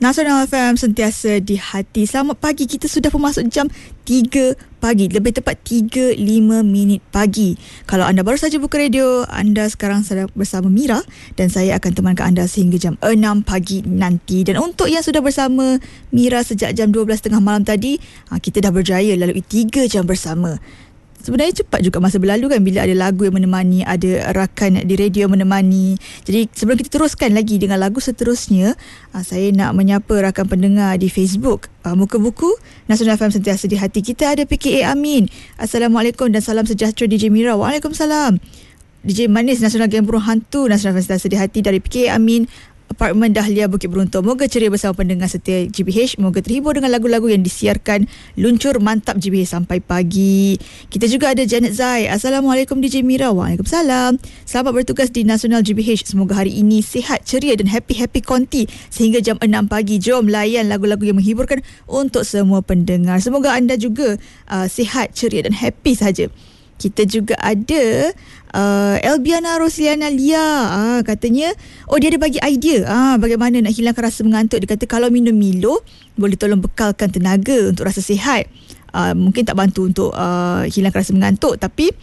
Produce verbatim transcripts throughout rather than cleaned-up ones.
Nasional F M sentiasa di hati. Selamat pagi, kita sudah pun masuk jam tiga pagi. Lebih tepat tiga lima minit pagi. Kalau anda baru saja buka radio, anda sekarang sedang bersama Mira dan saya akan temankan anda sehingga jam enam pagi nanti. Dan untuk yang sudah bersama Mira sejak jam dua belas tiga puluh malam tadi, kita dah berjaya lalui tiga jam bersama. Sebenarnya cepat juga masa berlalu kan bila ada lagu yang menemani, ada rakan di radio menemani. Jadi sebelum kita teruskan lagi dengan lagu seterusnya, saya nak menyapa rakan pendengar di Facebook Muka Buku Nasional F M sentiasa di hati. Kita ada P K A Amin. Assalamualaikum dan salam sejahtera D J Mira. Waalaikumsalam. D J Manis Nasional Geng Burung Hantu Nasional F M sentiasa di hati dari P K A Amin, Apartmen Dahlia Bukit Beruntung. Moga ceria bersama pendengar setia G B H. Moga terhibur dengan lagu-lagu yang disiarkan luncur mantap G B H sampai pagi. Kita juga ada Janet Zai. Assalamualaikum D J Mira. Waalaikumsalam. Selamat bertugas di Nasional G B H. Semoga hari ini sihat, ceria dan happy-happy konti sehingga jam enam pagi. Jom layan lagu-lagu yang menghiburkan untuk semua pendengar. Semoga anda juga uh, sihat, ceria dan happy saja. Kita juga ada uh, Elbiana Rosliana Lia. Ah, katanya, oh dia ada bagi idea ah, bagaimana nak hilangkan rasa mengantuk. Dia kata kalau minum Milo boleh tolong bekalkan tenaga untuk rasa sihat. Uh, mungkin tak bantu untuk uh, hilangkan rasa mengantuk, tapi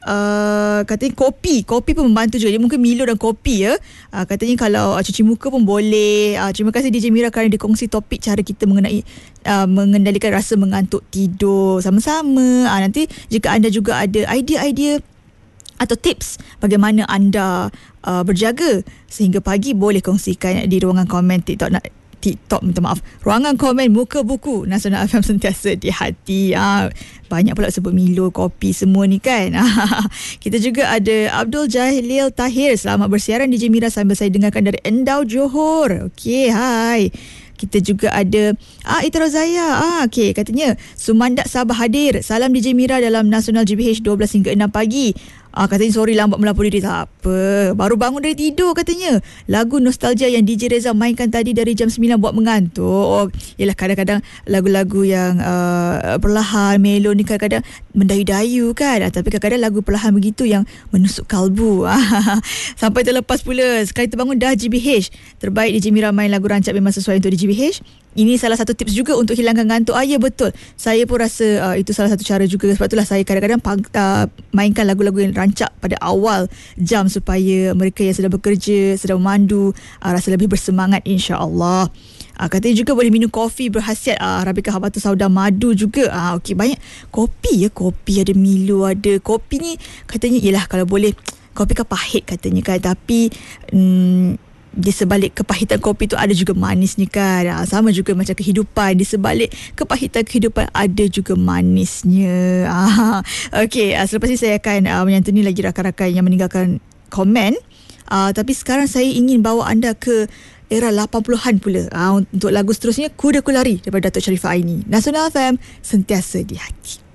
Uh, katanya kopi Kopi pun membantu juga. Dia mungkin Milo dan kopi ya. uh, Katanya kalau uh, cuci muka pun boleh. uh, Terima kasih D J Mira kerana dikongsi topik cara kita mengenai uh, mengendalikan rasa mengantuk tidur. Sama-sama. uh, Nanti jika anda juga ada idea-idea atau tips bagaimana anda uh, berjaga sehingga pagi, boleh kongsikan di ruangan komen TikTok nak TikTok, minta maaf, ruangan komen Muka Buku Nasional F M sentiasa di hati. Ha, banyak pula sebut Milo, kopi semua ni kan. Kita juga ada Abdul Jahilil Tahir. Selamat bersiaran D J Mira sambil saya dengarkan dari Endau, Johor. Okey, hai. Kita juga ada ah, Ita Rozaya. Ah, okey, katanya Sumandak Sabah hadir. Salam D J Mira dalam Nasional G B H dua belas hingga enam pagi. Ah, katanya sorry lambat melapor diri. Tak apa, baru bangun dari tidur katanya. Lagu nostalgia yang D J Reza mainkan tadi dari jam sembilan buat mengantuk. Oh, yelah, kadang-kadang lagu-lagu yang uh, perlahan, melo ni kadang-kadang mendayu-dayu kan. Ah, tapi kadang-kadang lagu perlahan begitu yang menusuk kalbu. Sampai terlepas pula, sekali terbangun dah G B H. Terbaik D J Mira main lagu rancak memang sesuai untuk D J B H. Ini salah satu tips juga untuk hilangkan ngantuk. Ah, ya betul. Saya pun rasa uh, itu salah satu cara juga. Sebab itulah saya kadang-kadang uh, mainkan lagu-lagu yang rancak pada awal jam supaya mereka yang sedang bekerja, sedang memandu uh, rasa lebih bersemangat, insya-Allah. Uh, katanya juga boleh minum kopi berkhasiat uh, Arabica Habatus Sauda madu juga. Ah, uh, okey, banyak kopi ya, kopi ada Milo, ada kopi ni katanya ialah kalau boleh kopi kan pahit katanya kan, tapi hmm, di sebalik kepahitan kopi tu ada juga manisnya kan. Ha, sama juga macam kehidupan, di sebalik kepahitan kehidupan ada juga manisnya. Ha, okey, uh, selepas ini saya akan uh, menyantuni lagi rakan-rakan yang meninggalkan komen. Uh, tapi sekarang saya ingin bawa anda ke era lapan puluhan pula. Uh, untuk lagu seterusnya, Kuda Ku Lari daripada Datuk Sharifah Aini. Nasional F M sentiasa di hati.